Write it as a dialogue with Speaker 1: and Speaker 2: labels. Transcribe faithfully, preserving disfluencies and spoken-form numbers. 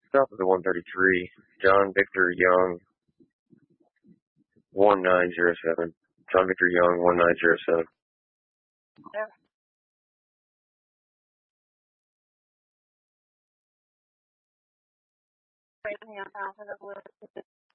Speaker 1: Stop at the one thirty-three. John Victor Young, one nine zero seven. John Victor Young, one nine zero seven.
Speaker 2: Yeah. Right, yeah,